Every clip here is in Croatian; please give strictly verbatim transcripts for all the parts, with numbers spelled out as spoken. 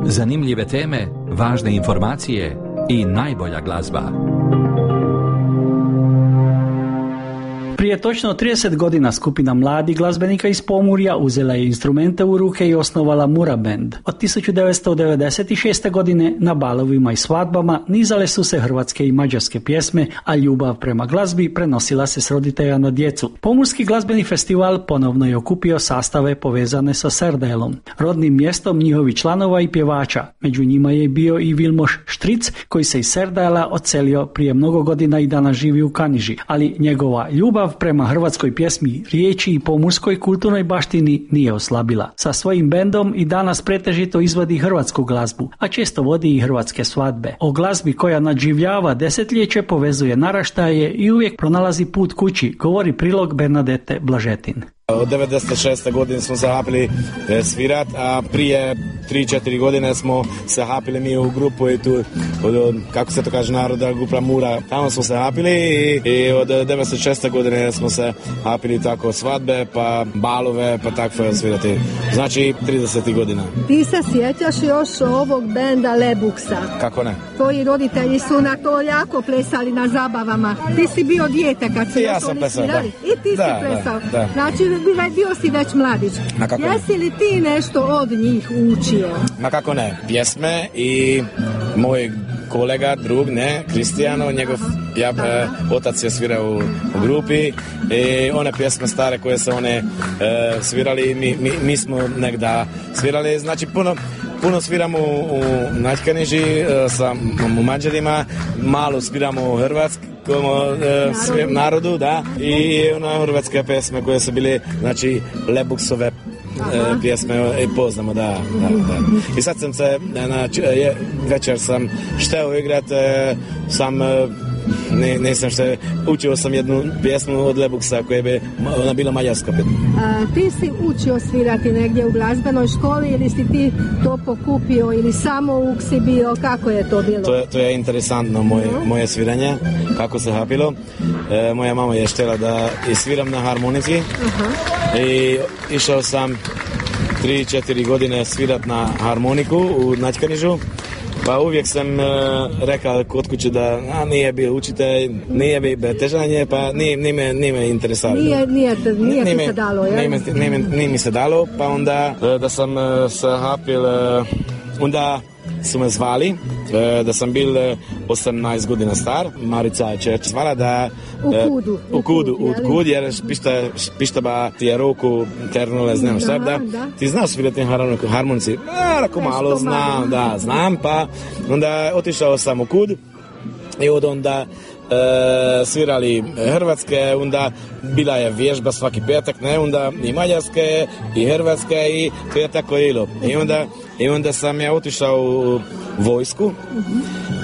Zanimljive teme, važne informacije i najbolja glazba. Prije točno trideset godina skupina mladih glazbenika iz Pomurja uzela je instrumente u ruke i osnovala Mura Band. Od tisuću devetsto devedeset šeste. godine na balovima i svadbama nizale su se hrvatske i mađarske pjesme, a ljubav prema glazbi prenosila se s roditelja na djecu. Pomurski glazbeni festival ponovno je okupio sastave povezane sa Serdajelom, rodnim mjestom njihovih članova i pjevača. Među njima je bio i Vilmoš Štric, koji se iz Serdajela odselio prije mnogo godina i danas živi u Kaniži, ali njegova ljubav prema hrvatskoj pjesmi, riječi i pomurskoj kulturnoj baštini nije oslabila. Sa svojim bendom i danas pretežito izvodi hrvatsku glazbu, a često vodi i hrvatske svadbe. O glazbi koja nadživljava desetljeće, povezuje naraštaje i uvijek pronalazi put kući, govori prilog Bernadette Blažetin. Od devedeset šeste. godine smo se hapili e, svirat, a prije tri četiri godine smo se hapili mi u grupu i tu, od, kako se to kaže, naroda grupa Mura. Tamo smo se hapili i, i od devedeset šeste. godine smo se hapili tako svadbe, pa balove, pa tako svirati. Znači trideset godina. Ti se sjećaš još ovog benda Lebuksa? Kako ne? Tvoji roditelji su na to jako plesali na zabavama. Ti si bio dijete kad su ja sam plesao, da. I ti da, si plesao. Da, da. Znači bio si već mladić. Jesi li ti nešto od njih učio? Ma kako ne, pjesme i moj kolega, drug, ne, Kristijano, njegov ja, e, otac je svirao u, u grupi i one pjesme stare koje se one e, svirali, mi, mi, mi smo negda svirali, znači puno Puno sviramo u Nađkaniži e, sa u Mađarima, malo sviramo u Hrvatskom e, svim narodu, da, i ona hrvatske pjesme koje su bile, znači Lebuksove e, pjesme e, poznamo, da, da, da. I sad sam se, znači, je, večer sam šteo igrat, e, sam e, Ne, nisam što učio sam jednu pjesmu od Lebuksa koja bi ona bila mađarska. A, ti si učio svirati negdje u glazbenoj školi ili si ti to pokupio ili samo uk si bio, kako je to bilo? To je, to je interesantno moje, uh-huh. moje sviranje, kako se hapilo. E, moja mama je štela da sviram na harmonici uh-huh. i išao sam tri četiri godine svirat na harmoniku u Nađkanižu. Pa uvijek sam uh, rekao kod kuće da a, nije bio učitelj, nije bio težanje, pa nije, nije, me, nije me interesalo. Nije, nije, te, nije, nije ti se dalo, jel? Nije, nije, nije mi se dalo, pa onda uh, da sam uh, se hapil, uh, onda su me zvali, uh, da sam bil uh, osemnaest godina star, Marica će zvala da u kudu, u kudu, u kud, jer pišta, pišta ba ti je roku ternule, znam šta, da, da. Ti znaš svirati na harmonici? A, rako malo znam, da, znam, pa onda otišao sam u kud i od onda E, svirali hrvatske, onda bila je vježba svaki petak, ne, onda i mađarske i hrvatske i to je tako ilo. I onda, i onda sam ja otišao u vojsku uh-huh.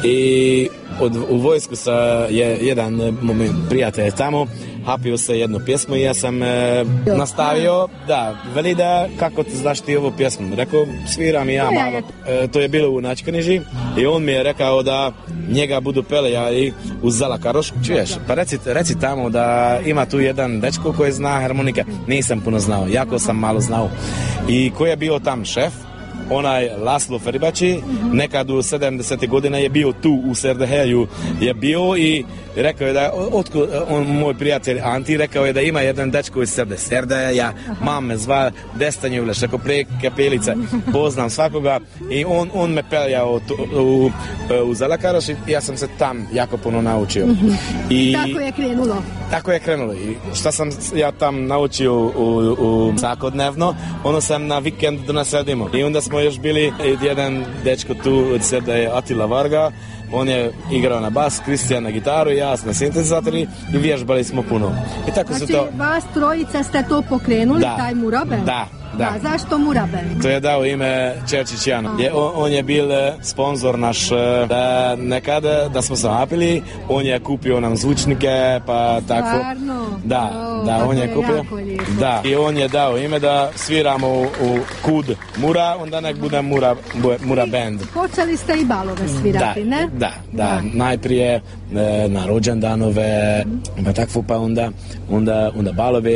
i od, u vojsku sa je jedan moj prijatelj tamo hapio se jednu pjesmu i ja sam e, nastavio, da, veli da kako ti znaš ti ovu pjesmu, rekao sviram i ja malo, e, to je bilo u Nađkaniži i on mi je rekao da njega budu peleja i u Zalakaroš, čuješ, pa reci, reci tamo da ima tu jedan dečko koji zna harmonika, nisam puno znao, jako sam malo znao i koji je bio tam šef, onaj Laslo Feribači, nekad u sedamdesetih godina je bio tu u Serdajelju, je bio i rekao je da, otko, on, moj prijatelj Anti, rekao je da ima jedan dečko iz Serde, Serdajelja, mam me zva Destanjuvleš, rekao pre Kapelice, poznam svakoga i on, on me peljao u, u, u Zalakaroš i ja sam se tam jako puno naučio. I tako je krenulo. Tako je krenulo i šta sam ja tam naučio u, u svakodnevno, ono sam na vikend donasedimo i onda smo još bili jedan dečko tu od Serda je Atila Varga, on je igrao na bas, Kristijan na gitaru i ja na sintetizatori i vježbali smo puno. I tako znači, su to... vas trojica ste to pokrenuli, da, taj Mura Band? Da, da. A zašto Mura Band? To je dao ime Čerčić Jano. Je, on, on je bil sponzor naš, da nekada da smo se hapili, on je kupio nam zvučnike, pa tako. Stvarno? Da, o, da, on je, je kupio. Da, i on je dao ime da sviramo u, u kud Mura, onda nek bude Mura, Mura Band. Počeli ste i balove svirati, da, ne? Da, da, da. Najprije na rođendanove, pa tako, pa onda, onda, onda balove,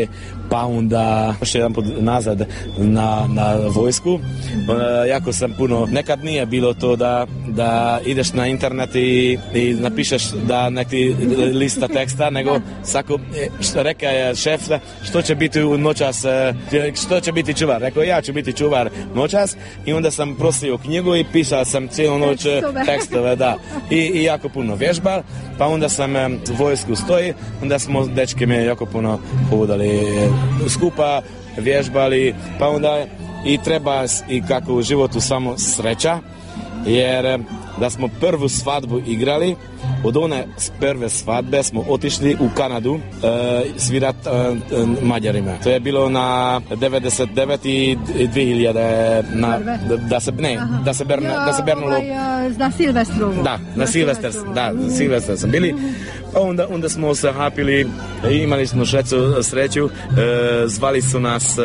pa onda još jedan put nazad na, na vojsku. E, jako sam puno, nekad nije bilo to da, da ideš na internet i, i napišeš da neki lista teksta, nego svako, što reka je šef, što će biti u noćas, što će biti čuvar. Rekao, ja ću biti čuvar noćas i onda sam prosio knjigu i pisao sam cijelu noć tekstove, tekstove da. I, I jako puno vježbal, pa onda sam u vojsku stoji, onda smo dečke me jako puno hodali skupa, vježbali, pa onda i treba i kako u životu samo sreća, jer da smo prvu svadbu igrali, od one prve svadbe smo otišli u Kanadu e, svirat e, Mađarima. To je bilo na devedeset devet i dvije hiljade na, da, da se ne, Aha. da se berne, da se bernulo ovaj, na Silvestrovo. Da, na, na Silvestar, da, na Silvestar sam bili. Pa onda, onda smo se hapili, imali smo šecu sreću, e, zvali su nas e,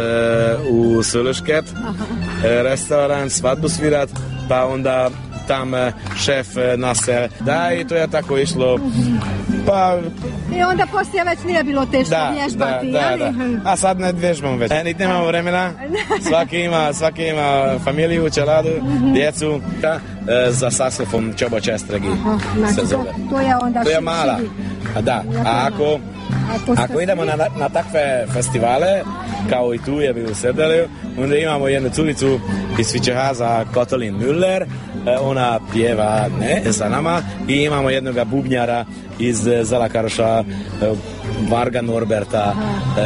u Sölösket, e, restoran, svadbu svirat, pa onda tam šef nas da i to je tako išlo. Pa i onda poslije već nije bilo teško da, vježbati, da, da, da. A sad ne vježbamo već. E, niti nemamo vremena. Svaki ima, svaki ima familiju, čeladu, djecu. Da, za saksofon Čobo Čestregi se zove. To je onda to je mala. A da, a ako Ako, Ako idemo na, na takve festivale, kao i tu je bilo u Serdelu, onda imamo jednu curicu iz Svičehaza, Katalin Müller, ona pjeva ne, sa nama i imamo jednog bubnjara iz Zalakaroša, Varga Norberta, e,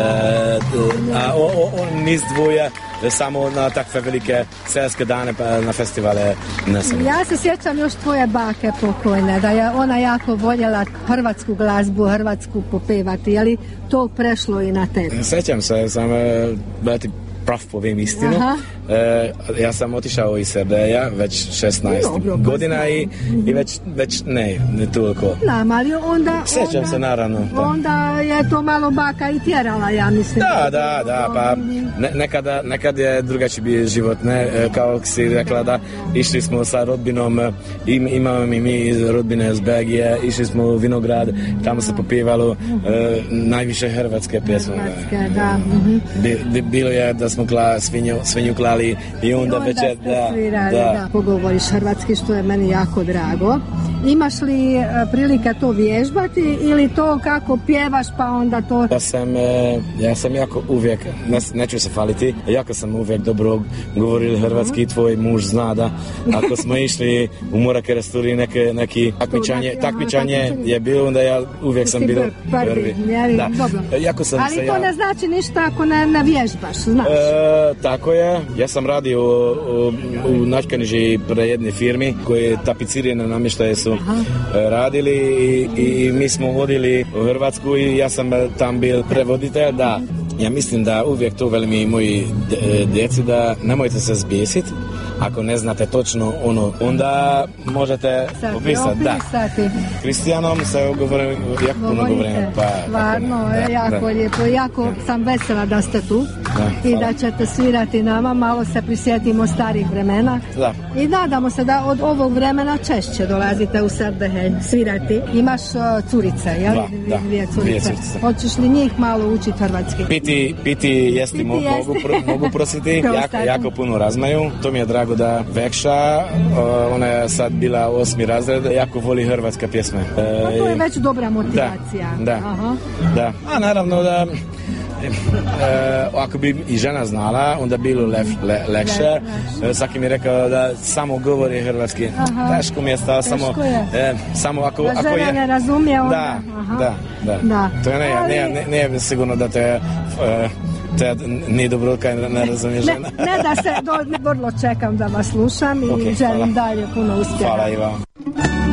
a on niz dvoje samo na takve velike selske dane na festivale ne sam. Ja se sjećam još tvoje bake pokojne, da je ona jako voljela hrvatsku glazbu, hrvatsku popevati, je li to prešlo i na tebe? Sjećam se, sam da ti prav povem istinu. E, ja sam otišao iz Serdeja već šesnaest godina i, i već, već ne, ne toliko. Znam, ali onda... Sjećam onda, se, naravno. Da. Onda je to malo baka i tjerala, ja mislim. Da, da, da, pa ne, nekada, nekad je drugačiji bio život, ne, kao si rekla da išli smo sa rodbinom, im, imamo i mi iz rodbine iz Belgije, išli smo u Vinograd, tamo se popivalo e, najviše hrvatske pjesme. Hrvatske, da. Bi, bi, bilo je da smo kla, svinju, svinju klali i onda, I onda večer da, svirali, da. da pogovoriš hrvatski, što je meni jako drago. Imaš li prilike to vježbati ili to kako pjevaš pa onda to... Ja sam, ja sam jako uvijek, ne, neću se faliti, jako sam uvijek dobro govorili hrvatski, tvoj muž zna da ako smo išli u Morake Resturi neke, neki takmičanje, takmičanje je bilo, onda ja uvijek sam bio prvi. Da. Jako sam ali se to ja... ne znači ništa ako ne, ne vježbaš, znaš? E, tako je, ja sam radio u, u, u Načkaniži pre jedne firmi koje tapicirane namještaje su Aha. radili i, i mi smo vodili u Hrvatsku i ja sam tam bil prevoditelj, da. Ja mislim da uvijek to velim i moji djeci da nemojte se zbjesiti. Ako ne znate točno ono, onda možete opisati. Da. Kristijanom se govorim, jako puno govorim. Pa, stvarno, da, jako da. lijepo. Jako sam vesela da ste tu da, i da ćete svirati nama. Malo se prisjetimo starih vremena. Da. I nadamo se da od ovog vremena češće dolazite u Serdehelj svirati. Imaš uh, curice, jel? Da, da. Dvije curice. Hoćeš li njih malo učiti hrvatski? Piti, piti jesti, piti mo, jesti. Mogu, pro, mogu prositi. jako, jako puno razmaju. To mi je drago da Vekša, ona je sad bila osmi razred, jako voli hrvatska pjesme. Pa to je već dobra motivacija. Da, da, Aha. da. A naravno da E, ako bi i žena znala, onda bilo lef, le, lekše. E, svaki mi je rekao da samo govori hrvatski. Aha. Teško mi je stalo, samo, e, samo ako, da ako žena je... ne razumije onda. Da, da, da, da. To je ne, Ali... ne, ne, ne je sigurno da te... E, te nije dobro kaj ne razumije žena. Ne, ne da se, do, vrlo čekam da vas slušam i okay, želim hvala. dalje puno uspjeha. Hvala i vam.